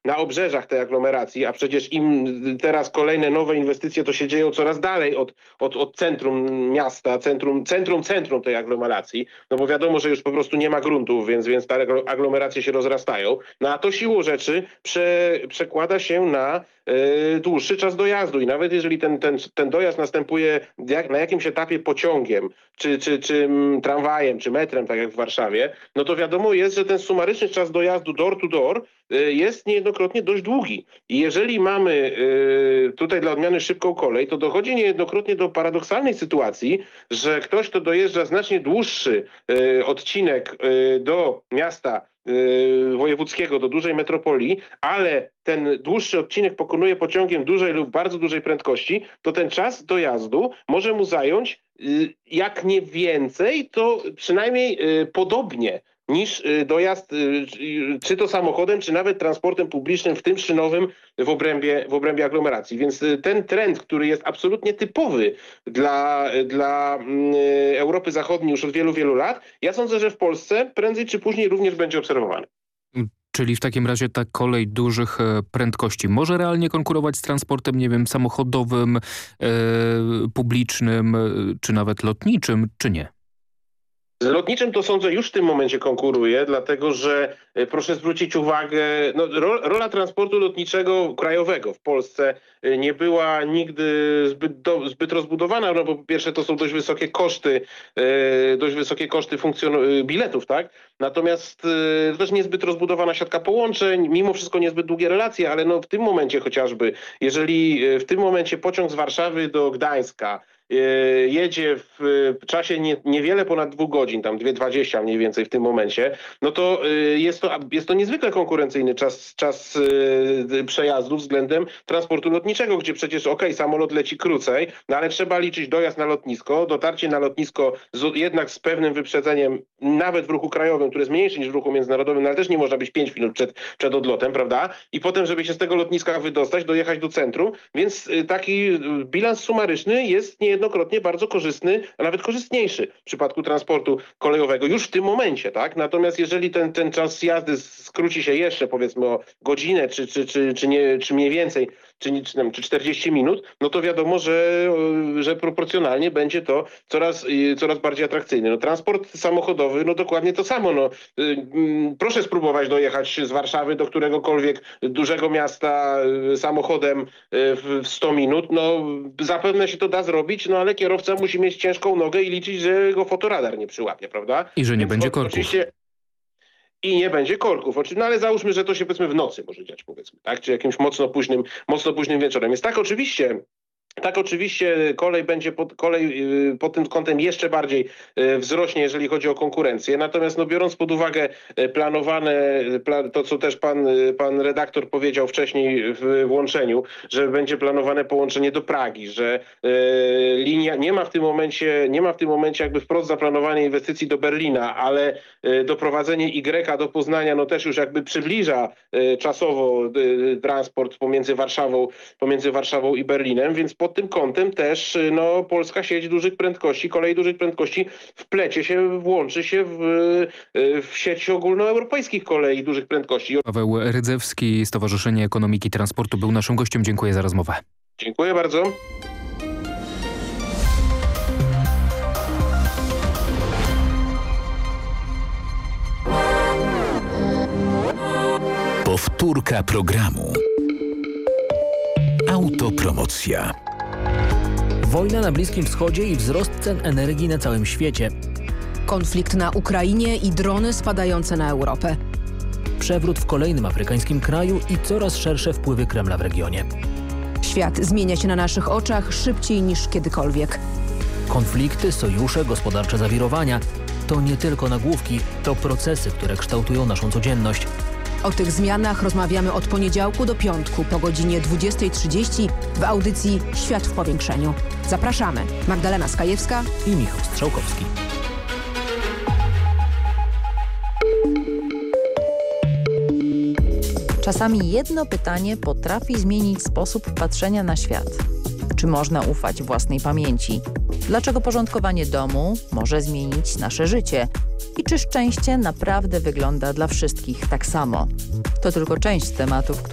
na obrzeżach tej aglomeracji, a przecież im teraz kolejne nowe inwestycje to się dzieją coraz dalej od centrum miasta, centrum tej aglomeracji, no bo wiadomo, że już po prostu nie ma gruntów, więc te aglomeracje się rozrastają. No a to siłą rzeczy przekłada się na dłuższy czas dojazdu i nawet jeżeli ten dojazd następuje na jakimś etapie pociągiem, czy tramwajem, czy metrem, tak jak w Warszawie, no to wiadomo jest, że ten sumaryczny czas dojazdu door to door jest niejednokrotnie dość długi. I jeżeli mamy tutaj dla odmiany szybką kolej, to dochodzi niejednokrotnie do paradoksalnej sytuacji, że ktoś, kto dojeżdża znacznie dłuższy odcinek do miasta wojewódzkiego, do dużej metropolii, ale ten dłuższy odcinek pokonuje pociągiem dużej lub bardzo dużej prędkości, to ten czas dojazdu może mu zająć jak nie więcej, to przynajmniej podobnie niż dojazd czy to samochodem, czy nawet transportem publicznym, w tym szynowym w obrębie aglomeracji. Więc ten trend, który jest absolutnie typowy dla Europy Zachodniej już od wielu, wielu lat, ja sądzę, że w Polsce prędzej czy później również będzie obserwowany. Czyli w takim razie ta kolej dużych prędkości może realnie konkurować z transportem, nie wiem, samochodowym, publicznym, czy nawet lotniczym, czy nie? Z lotniczym to sądzę już w tym momencie konkuruje, dlatego że proszę zwrócić uwagę, no, rola transportu lotniczego krajowego w Polsce nie była nigdy zbyt rozbudowana, no bo po pierwsze to są dość wysokie koszty biletów, tak? Natomiast też niezbyt rozbudowana siatka połączeń, mimo wszystko niezbyt długie relacje, ale no w tym momencie chociażby, jeżeli w tym momencie pociąg z Warszawy do Gdańska jedzie w czasie niewiele ponad 2 godzin, tam 2:20 mniej więcej w tym momencie, no to jest to niezwykle konkurencyjny czas przejazdu względem transportu lotniczego, gdzie przecież samolot leci krócej, no ale trzeba liczyć dojazd na lotnisko, dotarcie na lotnisko jednak z pewnym wyprzedzeniem, nawet w ruchu krajowym, który jest mniejszy niż w ruchu międzynarodowym, no ale też nie można być 5 minut przed odlotem, prawda? I potem, żeby się z tego lotniska wydostać, dojechać do centrum, więc taki bilans sumaryczny jest niejednokrotnie bardzo korzystny, a nawet korzystniejszy w przypadku transportu kolejowego już w tym momencie, tak? Natomiast jeżeli ten czas jazdy skróci się jeszcze powiedzmy o godzinę, czy mniej więcej, czy 40 minut, no to wiadomo, że proporcjonalnie będzie to coraz bardziej atrakcyjne. No, transport samochodowy, no dokładnie to samo. No, proszę spróbować dojechać z Warszawy do któregokolwiek dużego miasta samochodem w 100 minut. No zapewne się to da zrobić, no ale kierowca musi mieć ciężką nogę i liczyć, że go fotoradar nie przyłapie, prawda? I że nie będzie korków. Oczywiście. I nie będzie korków. No ale załóżmy, że to się powiedzmy w nocy może dziać, powiedzmy, tak? Czy jakimś mocno późnym wieczorem. Jest tak oczywiście kolej pod tym kątem jeszcze bardziej wzrośnie, jeżeli chodzi o konkurencję. Natomiast no, biorąc pod uwagę to co też pan redaktor powiedział wcześniej w łączeniu, że będzie planowane połączenie do Pragi, że linia nie ma w tym momencie jakby wprost zaplanowanej inwestycji do Berlina, ale doprowadzenie Y do Poznania no też już jakby przybliża czasowo transport pomiędzy Warszawą i Berlinem, więc pod tym kątem też no, polska sieć kolei dużych prędkości włączy się w sieć ogólnoeuropejskich kolei dużych prędkości. Paweł Rydzewski, Stowarzyszenie Ekonomiki Transportu był naszym gościem. Dziękuję za rozmowę. Dziękuję bardzo. Powtórka programu. Autopromocja. Wojna na Bliskim Wschodzie i wzrost cen energii na całym świecie. Konflikt na Ukrainie i drony spadające na Europę. Przewrót w kolejnym afrykańskim kraju i coraz szersze wpływy Kremla w regionie. Świat zmienia się na naszych oczach szybciej niż kiedykolwiek. Konflikty, sojusze, gospodarcze zawirowania to nie tylko nagłówki, to procesy, które kształtują naszą codzienność. O tych zmianach rozmawiamy od poniedziałku do piątku po godzinie 20:30 w audycji Świat w powiększeniu. Zapraszamy. Magdalena Skajewska i Michał Strzałkowski. Czasami jedno pytanie potrafi zmienić sposób patrzenia na świat. Czy można ufać własnej pamięci? Dlaczego porządkowanie domu może zmienić nasze życie? I czy szczęście naprawdę wygląda dla wszystkich tak samo? To tylko część tematów,